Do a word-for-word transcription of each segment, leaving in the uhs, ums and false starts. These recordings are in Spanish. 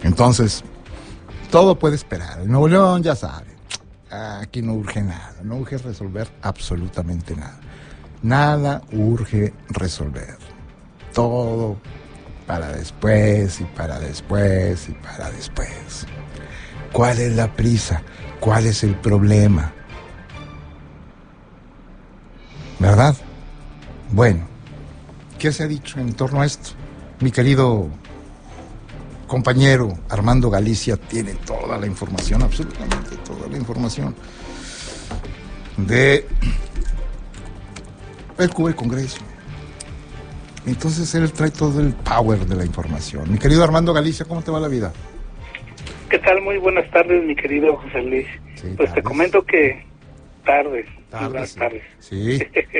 Entonces, todo puede esperar. En Nuevo León ya sabe, aquí no urge nada, no urge resolver absolutamente nada. Nada urge resolver. Todo para después y para después y para después. ¿Cuál es la prisa? ¿Cuál es el problema? ¿Verdad? Bueno, ¿qué se ha dicho en torno a esto? Mi querido compañero Armando Galicia tiene toda la información, absolutamente toda la información de el Cuba, el Congreso. Entonces él trae todo el power de la información. Mi querido Armando Galicia, ¿cómo te va la vida? ¿Qué tal? Muy buenas tardes, mi querido José Luis. Sí, pues tardes. Te comento que tardes, tardes buenas sí. tardes. Sí.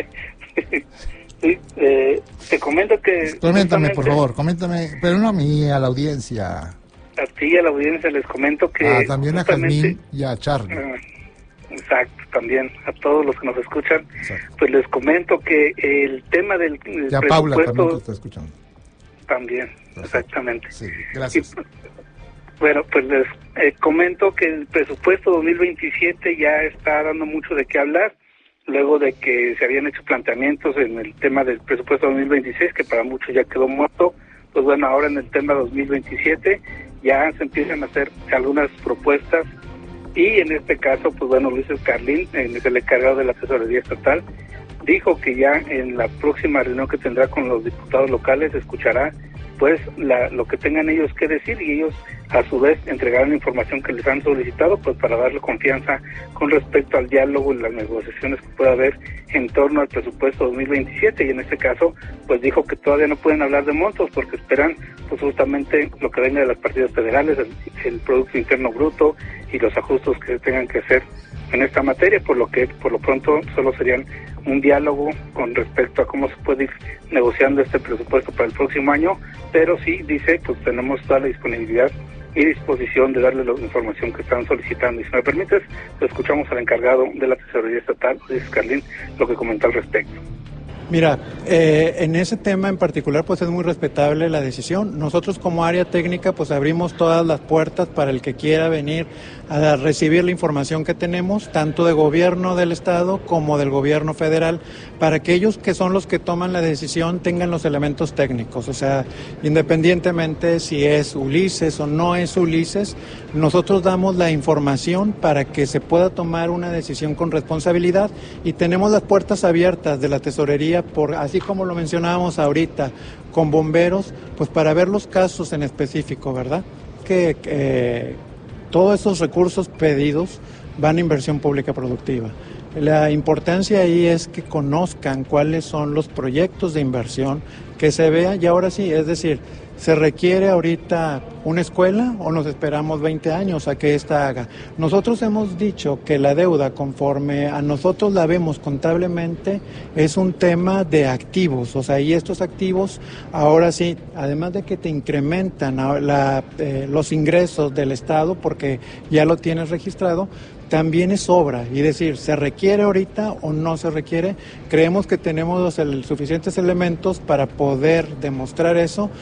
sí eh, te comento que... Coméntame, por favor, coméntame, pero no a mí, a la audiencia. A ti y a la audiencia les comento que... Ah, también a Jazmín y a Charlie. Uh, exacto, también a todos los que nos escuchan. Exacto. Pues les comento que el tema del... del ya Paula también te está escuchando. También, perfecto. Exactamente. Sí, gracias. Y, bueno, pues les eh, comento que el presupuesto dos mil veintisiete ya está dando mucho de qué hablar, luego de que se habían hecho planteamientos en el tema del presupuesto dos mil veintiséis, que para muchos ya quedó muerto. Pues bueno, ahora en el tema dos mil veintisiete ya se empiezan a hacer algunas propuestas y en este caso, pues bueno, Luis Escarlín, el encargado de la Tesorería Estatal, dijo que ya en la próxima reunión que tendrá con los diputados locales escuchará pues la, lo que tengan ellos que decir y ellos a su vez entregarán la información que les han solicitado pues para darle confianza con respecto al diálogo y las negociaciones que pueda haber en torno al presupuesto dos mil veintisiete y en este caso pues dijo que todavía no pueden hablar de montos porque esperan pues justamente lo que venga de las partidas federales, el, el Producto Interno Bruto y los ajustes que se tengan que hacer en esta materia, por lo que por lo pronto solo serían un diálogo con respecto a cómo se puede ir negociando este presupuesto para el próximo año, pero sí, dice, pues tenemos toda la disponibilidad y disposición de darle la información que están solicitando. Y si me permites, lo escuchamos al encargado de la Tesorería Estatal, Luis Escarlín, lo que comentó al respecto. Mira, eh, en ese tema en particular pues es muy respetable la decisión. Nosotros como área técnica pues abrimos todas las puertas para el que quiera venir a recibir la información que tenemos, tanto de gobierno del estado como del gobierno federal, para que ellos que son los que toman la decisión tengan los elementos técnicos. O sea, independientemente si es Ulises o no es Ulises, nosotros damos la información para que se pueda tomar una decisión con responsabilidad y tenemos las puertas abiertas de la tesorería, por así como lo mencionábamos ahorita, con bomberos, pues para ver los casos en específico, ¿verdad? Que eh, todos esos recursos pedidos van a inversión pública productiva. La importancia ahí es que conozcan cuáles son los proyectos de inversión, que se vea y ahora sí, es decir, ¿se requiere ahorita una escuela o nos esperamos veinte años a que ésta haga? Nosotros hemos dicho que la deuda, conforme a nosotros la vemos contablemente, es un tema de activos, o sea, y estos activos, ahora sí, además de que te incrementan la, eh, los ingresos del Estado, porque ya lo tienes registrado, también es obra, y decir, ¿se requiere ahorita o no se requiere? Creemos que tenemos los el, suficientes elementos para poder demostrar eso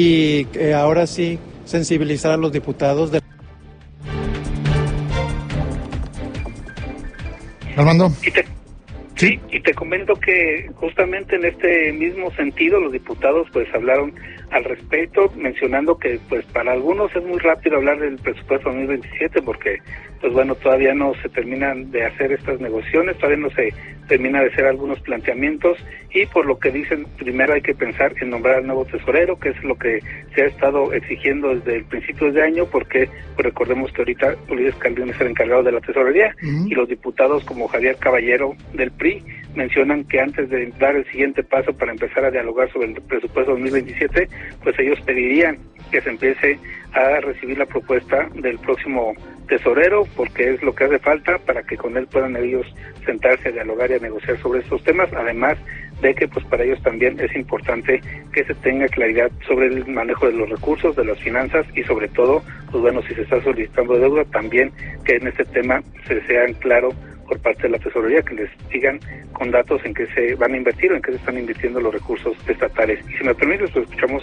y eh, ahora sí sensibilizar a los diputados. De... Armando. Y te, sí, y te comento que justamente en este mismo sentido los diputados pues hablaron al respecto, mencionando que pues para algunos es muy rápido hablar del presupuesto dos mil veintisiete porque pues bueno, todavía no se terminan de hacer estas negociaciones, todavía no se termina de hacer algunos planteamientos y por lo que dicen, primero hay que pensar en nombrar al nuevo tesorero, que es lo que se ha estado exigiendo desde el principio de año, porque pues recordemos que ahorita Ulises Escarlín es el encargado de la tesorería uh-huh. y los diputados como Javier Caballero del P R I mencionan que antes de dar el siguiente paso para empezar a dialogar sobre el presupuesto dos mil veintisiete, pues ellos pedirían que se empiece a recibir la propuesta del próximo tesorero, porque es lo que hace falta para que con él puedan ellos sentarse a dialogar y a negociar sobre estos temas, además de que pues para ellos también es importante que se tenga claridad sobre el manejo de los recursos, de las finanzas y sobre todo, pues bueno, si se está solicitando deuda, también que en este tema se sean claro por parte de la tesorería, que les digan con datos en qué se van a invertir o en qué se están invirtiendo los recursos estatales. Y si me permites, pues escuchamos